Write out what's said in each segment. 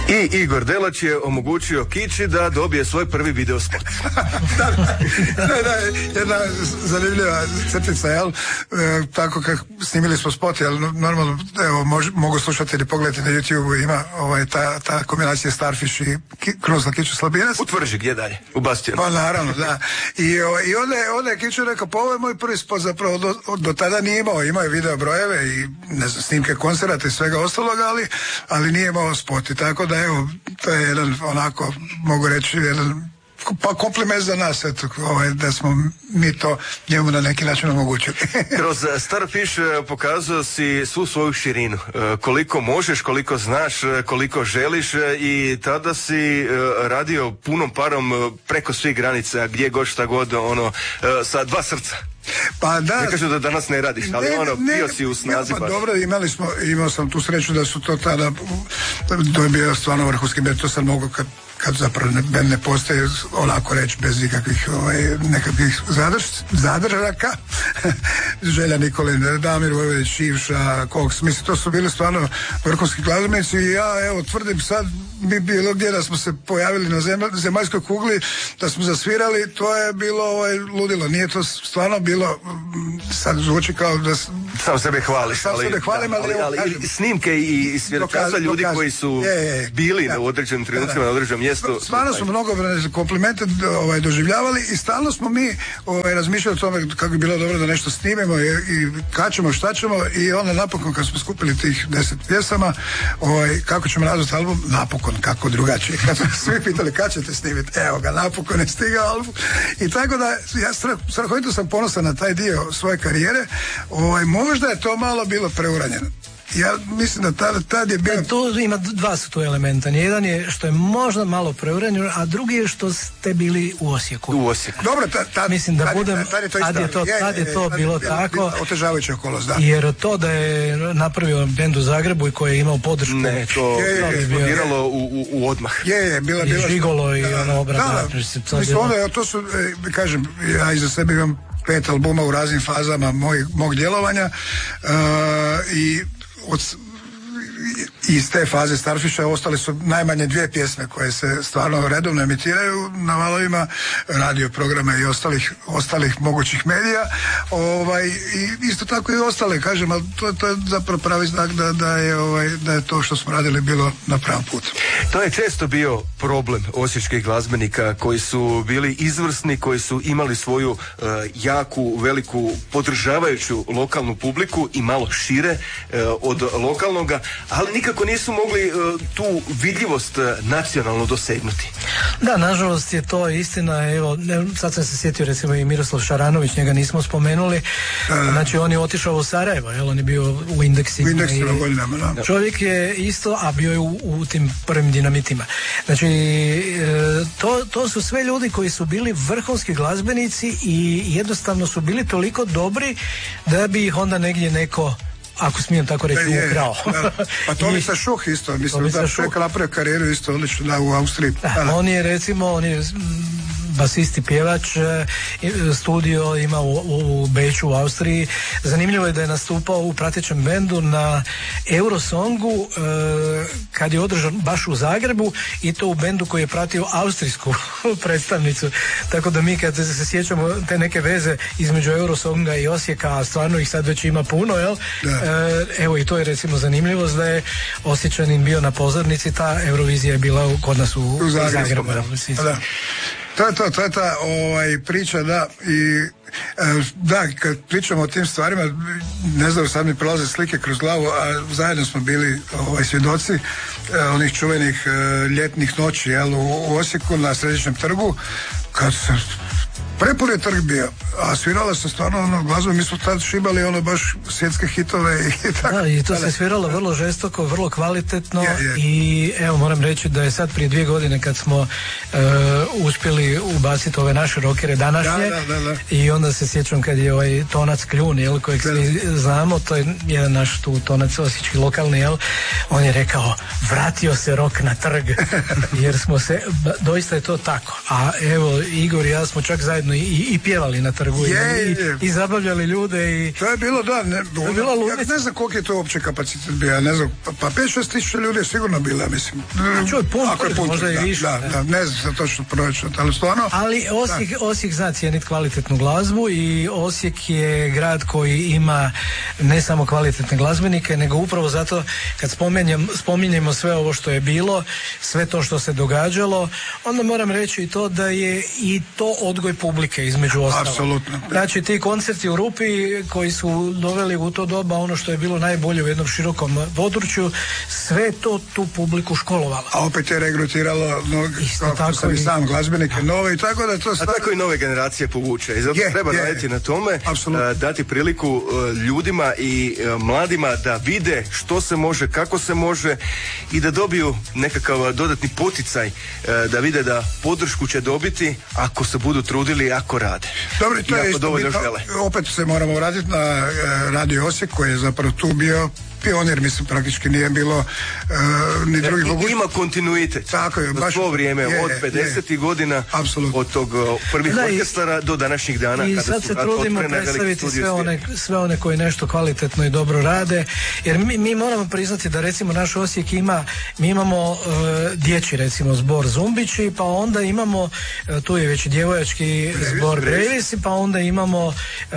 I Igor Delač je omogućio Kiči da dobije svoj prvi video spot. da, jedna zanimljiva crtica, jel? Tako kako snimili smo spot, jel? Normalno, evo, mogu slušati ili pogledati na YouTube, ima ta kombinacija Starfish i Kroz na Kiču Slabinac. Utvrži gdje dalje, u Bastijanu. Pa naravno, da. I onda je Kiču rekao, pa ovo je moj prvi spot, zapravo do tada nije imao je video brojeve i ne znam, snimke koncerata i svega ostaloga, ali nije imao spot. I tako da evo, to je jedan onako, mogu reći, jedan pa kompliment za nas, eto, da smo mi to njemu na neki način omogućili. Kroz Starfish pokazao si svu svoju širinu, koliko možeš, koliko znaš, koliko želiš, i tada si radio punom parom preko svih granica, gdje god šta god, sa dva srca. Pa da. Ne kažu da danas ne radiš, ali bio si u snazi baš. Dobro, imao sam tu sreću da su to tada, to je bio stvarno vrhunski bend, to sam mogu kad zapravo bend ne postaje, onako reći, bez ikakvih nekakvih zadržaka. Želja Nikolin, Damir Vojvodić, Šivša, Koks, mislim, to su bili stvarno vrhunski glazbenici i ja, evo, tvrdim sad, mi bilo gdje da smo se pojavili na zemaljskoj kugli, da smo zasvirali, to je bilo ludilo, nije to stvarno bilo, sad zvuči kao da sam sebe hvališ, ali snimke i svjedočanstva ljudi koji su bili u određenim trenucima na određenom mjestu. Stvarno smo mnogo komplimente doživljavali i stalno smo mi razmišljali o tome kako bi bilo dobro da nešto snimemo i kad ćemo, šta ćemo, i onda napokon kad smo skupili tih 10 pjesama, kako ćemo nazvati album, napokon, kako drugačije. Kad smo svi pitali kad ćete snimiti, evo ga, napokon je stigao album. I tako da ja strahovito sam ponosan na taj dio svoje karijere. Možda je to malo bilo preuranjeno. Ja mislim da tad je bilo... Tu ima dva su tu elementa. Jedan je što je možda malo preuranjeno, a drugi je što ste bili u Osijeku. Dobro, mislim da budem... Tad je to bilo tako. Otežavajuća okolnost, da. Jer to da je napravio bend u Zagrebu i koji je imao podršku... Ne, to je eksplodiralo u odmah. Bila Žigolo i obrada. Mislim, onda to su, kažem, ja iza sebe imam 5 albuma u raznim fazama mog djelovanja i iz te faze Starfisha ostale su najmanje 2 pjesme koje se stvarno redovno emitiraju na valovima radio programa i ostalih mogućih medija, i isto tako i ostale, kažem, ali to je zapravo pravi znak da je to što smo radili bilo na pravom putu. To je često bio problem osječkih glazbenika koji su bili izvrsni, koji su imali svoju jaku, veliku, podržavajuću lokalnu publiku i malo šire od lokalnoga, ali nikako nisu mogli tu vidljivost nacionalno dosegnuti. Da, nažalost je to istina. Evo, sad sam se sjetio recimo i Miroslav Šaranović, njega nismo spomenuli. Znači on je otišao u Sarajevo, on je bio u Indeksima. Godinama. Čovjek je isto, a bio je u tim prvim Dinamitima. Znači to su sve ljudi koji su bili vrhunski glazbenici i jednostavno su bili toliko dobri da bi ih onda negdje neko, ako smijem tako reći, ukrao. Pa Tomica Šuh isto, mislim da čovjek napravio karijeru isto odlično u Austriji. On je basisti, pjevač, studio ima u Beču u Austriji. Zanimljivo je da je nastupao u pratećem bendu na Eurosongu kad je održan baš u Zagrebu, i to u bendu koji je pratio austrijsku predstavnicu. Tako da mi kad se sjećamo te neke veze između Eurosonga i Osijeka, a stvarno ih sad već ima puno, evo i to je recimo zanimljivost da je Osječanin bio na pozornici, ta Eurovizija je bila kod nas u Zagrebu. To je ta priča, da, i da, kad pričamo o tim stvarima, ne znam, sad mi prolaze slike kroz glavu, a zajedno smo bili svjedoci onih čuvenih ljetnih noći, u Osijeku na Središnjem trgu, kad se prepun je trg bio, a svirala se stvarno glazbu, mi smo tad šibali baš svjetske hitove i tako. Da, i to se sviralo vrlo žestoko, vrlo kvalitetno. I evo moram reći da je sad prije 2 godine kad smo uspjeli ubaciti ove naše rokere današnje, i onda se sjećam kad je Tonac Kljun, kojeg svi znamo, to je jedan naš tu tonac osječki lokalni, on je rekao, vratio se rok na trg, jer smo se, doista je to tako. A evo, Igor i ja smo čak zajedno zajedno i pjevali na trgu i zabavljali ljude. To je bilo, da, ja ne znam koliko je to uopće kapacitet bio, ja ne znam, pa 5-6 tisuća ljudi je sigurno bilo, ja mislim. Možda i više. Da, ne znam se točno proračunati, ali stvarno. Ali Osijek zna cijeniti kvalitetnu glazbu i Osijek je grad koji ima ne samo kvalitetne glazbenike, nego upravo zato kad spominjemo sve ovo što je bilo, sve to što se događalo, onda moram reći i to da je i to odgoj publike između ostalog. Apsolutno. Znači ti koncerti u Rupi koji su doveli u to doba ono što je bilo najbolje u jednom širokom području, sve to tu publiku školovalo. A opet je regrutiralo sam glazbenike nove i tako da to stavlja. A tako i nove generacije povuče i zato treba raditi na tome, dati priliku ljudima i mladima da vide što se može, kako se može i da dobiju nekakav dodatni poticaj, da vide da podršku će dobiti ako se budu trudili, ako rade. Dobro, to je isto, opet se moramo vratiti na Radio Osijek koji je zapravo tu bio pionir, mislim, praktički nije bilo ni drugih mogućnosti. Ima kontinuitet. Tako je, baš. Svo vrijeme, od 50. godina, apsolutno. Od tog prvih orkestara do današnjih dana. I sad se trudimo predstaviti sve one koji nešto kvalitetno i dobro rade, jer mi moramo priznati da recimo naš Osijek mi imamo dječji recimo zbor Zumbići, pa onda imamo, tu je već djevojački zbor Brevis, pa onda imamo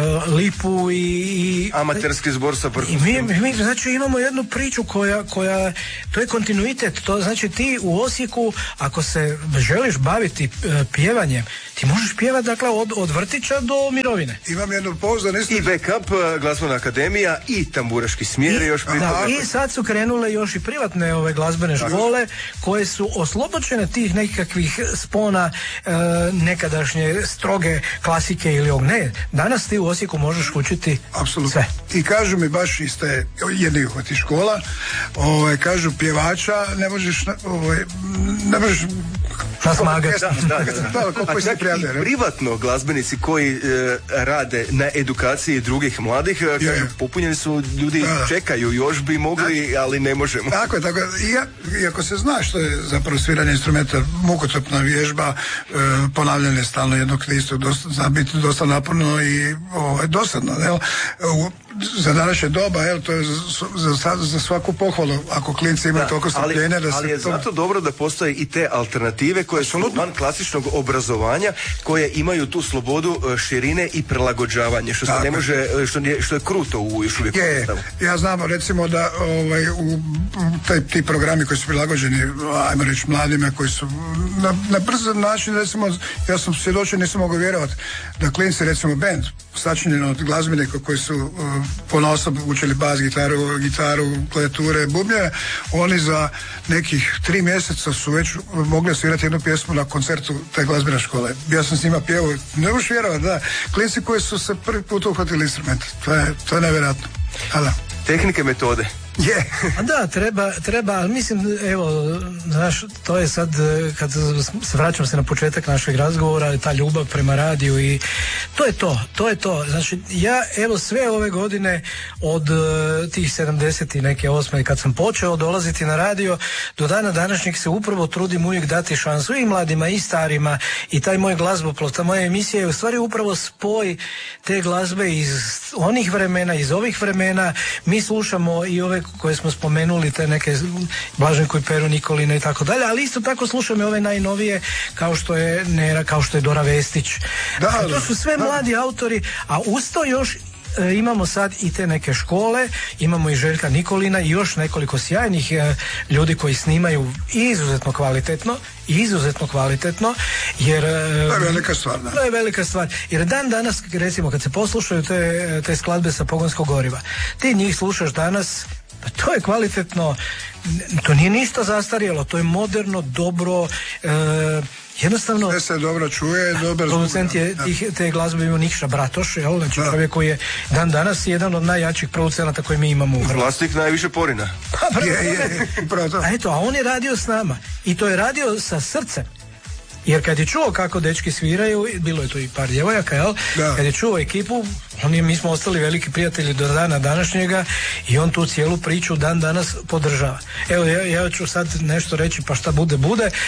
Lipu i amaterski zbor sa vrhunskom. Mi znači imamo jednu priču koja to je kontinuitet, to znači ti u Osijeku ako se želiš baviti pjevanjem, ti možeš pjevati dakle od vrtića do mirovine. Imam jednu pouzdanu i backup, glazbena akademija i tamburaški smjer još i sad su krenule još i privatne glazbene škole koje su oslobođene tih nekakvih spona nekadašnje stroge klasike ili ne. Danas ti u Osijeku možeš učiti sve. I kažu mi baš iz te jednih od tih škola, kažu pjevača ne možeš nasmagati. I privatno glazbenici koji rade na edukaciji drugih mladih, popunjeni su ljudi, čekaju, još bi mogli, ali ne možemo. Tako je. Iako se zna što je zapravo sviranje instrumenta, mukotrpna vježba, ponavljanje stalno jednog istog, zna biti dosta naporno i dosadno. Za današnje doba, to je za svaku pohvalu, ako klinci imaju toliko strpljenja da se... Ali je zato dobro da postoje i te alternative koje su van klasičnog obrazovanja, koje imaju tu slobodu širine i prilagođavanja, što se ne može, što je kruto u još uvijek postavu. Ja znam, recimo da ti programi koji su prilagođeni, ajmo reći, mladima, koji su na brzan način, recimo, ja sam svjedočen, nisam mogao vjerovati da klinci, recimo band, sačinjen od glazbenika koji su ponosom učili bas, gitaru, klavijature, bubnjeve, oni za nekih 3 mjeseca su već mogli svirati jednu pjesmu na koncertu te glazbene škole. Ja sam s njima pjevao, ne možeš vjerovati, da, klinci koji su se prvi put uhvatili instrument. To je nevjerojatno. Tehnike, metode. Da, treba, ali mislim, evo, znaš, to je sad, kad vraćam se na početak našeg razgovora, ta ljubav prema radiju i to je to. Znači, ja, evo, sve ove godine od tih 70 i neke 8. kad sam počeo dolaziti na radio, do dana današnjeg se upravo trudim uvijek dati šansu i mladima i starima i taj moj glazboplov, ta moja emisija je u stvari upravo spoj te glazbe iz onih vremena, iz ovih vremena. Mi slušamo i ove koje smo spomenuli, te neke Blaženko i Pero Nikolina i tako dalje, ali isto tako slušamo i ove najnovije kao što je Nera, kao što je Dora Vestić. To su sve mladi autori, a usto još imamo sad i te neke škole, imamo i Željka Nikolina i još nekoliko sjajnih ljudi koji snimaju izuzetno kvalitetno, jer to je velika stvar, da. To je velika stvar, jer dan danas, recimo, kad se poslušaju te skladbe sa pogonskog goriva, ti njih slušaš danas, pa to je kvalitetno, to nije ništa zastarjelo, to je moderno, dobro, jednostavno... Sve se dobro čuje, dobar producent je te glazbe imao Nikša Bratoš, znači čovjek koji je dan danas jedan od najjačih producenata koje mi imamo u Hrvatskoj. Vlasnik najviše porina. A on je radio s nama i to je radio sa srcem. Jer kad je čuo kako dečki sviraju, bilo je tu i par djevojaka, kad je čuo ekipu, mi smo ostali veliki prijatelji do dana današnjega i on tu cijelu priču dan danas podržava. Evo, ja ću sad nešto reći, pa šta bude.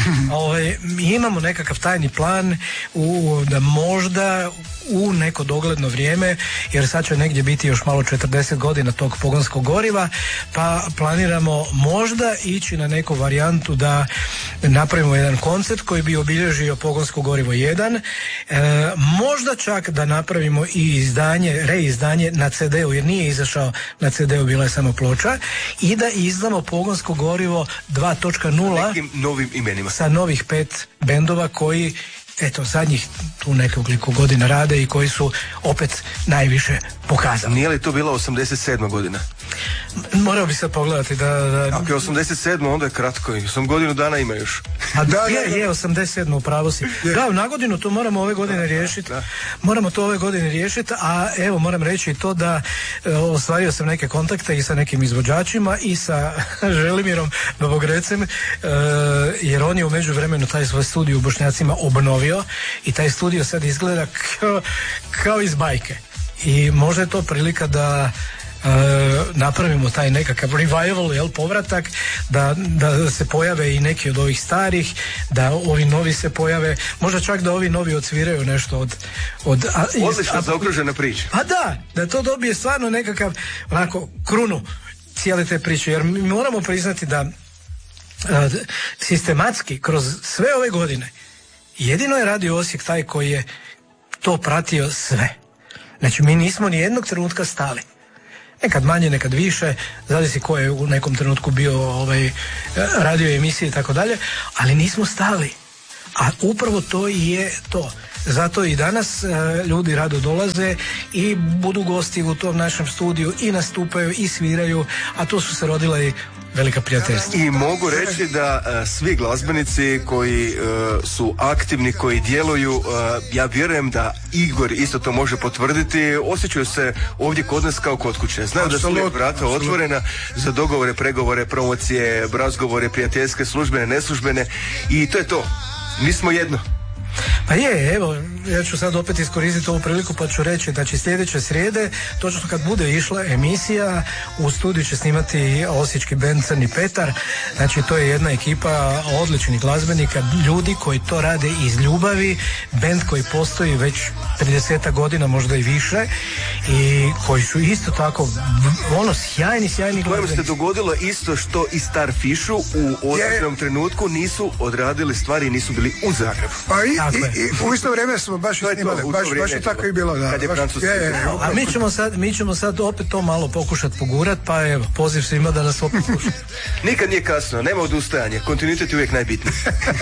Mi imamo nekakav tajni plan da možda u neko dogledno vrijeme, jer sad će negdje biti još malo 40 godina tog pogonskog goriva, pa planiramo možda ići na neku varijantu da napravimo jedan koncert koji bi obilježio pogonsko gorivo 1, možda čak da napravimo i reizdanje na CD-u, jer nije izašao na CD-u, bila je samo ploča, i da izdamo pogonsko gorivo 2.0 nekim novim imenima sa novih 5 bendova koji zadnjih tu nekoliko godina rade i koji su opet najviše pokazali. Nije li to bila 87. godina? Morao bi se pogledati da... Ako je 87. onda je kratko, sam godinu dana ima još. A je 87. upravo si. Da, na godinu to moramo ove godine riješiti. Moramo to ove godine riješiti, a evo moram reći to da ostvario sam neke kontakte i sa nekim izvođačima i sa Želimirom Novogrecem, jer on je u međuvremenu taj svoj studij u Bošnjacima obnovio i taj studio sad izgleda kao iz bajke. I možda je to prilika da napravimo taj nekakav revival, povratak, da se pojave i neki od ovih starih, da ovi novi se pojave, možda čak da ovi novi odsviraju nešto odlična zaokružena priča. A da to dobije stvarno nekakav onako krunu cijele te priče, jer mi moramo priznati da sistematski kroz sve ove godine jedino je Radio Osijek taj koji je to pratio sve. Znači mi nismo ni jednog trenutka stali. Nekad manje, nekad više, zavisi ko je u nekom trenutku bio radio emisije i tako dalje, ali nismo stali. A upravo to i je to. Zato i danas ljudi rado dolaze i budu gosti u tom našem studiju i nastupaju i sviraju, a tu su se rodila i velika prijateljstva. I mogu reći da svi glazbenici koji su aktivni, koji djeluju, ja vjerujem da Igor isto to može potvrditi, osjećaju se ovdje kod nas kao kod kuće. Znaju da su uvijek vrata otvorena za dogovore, pregovore, promocije, razgovore, prijateljske, službene, neslužbene, i to je to. Mi smo jedno. Pa evo, ja ću sad opet iskoristiti ovu priliku pa ću reći da će sljedeće srijede, točno kad bude išla emisija, u studiju će snimati osječki bend Crni Petar. Znači to je jedna ekipa odličnih glazbenika, ljudi koji to rade iz ljubavi, bend koji postoji već 30 godina, možda i više, i koji su isto tako sjajni glazbenici. Kojem se dogodilo isto što i Starfishu u određenom trenutku nisu odradili stvari i nisu bili u Zagrebu. I u isto vrijeme smo baš snimali, baš je tako i bilo. Kad je a mi ćemo sad opet to malo pokušati pogurat, pa evo, poziv svima da nas opet slušaju. Nikad nije kasno, nema odustajanja, kontinuitet je uvijek najbitniji.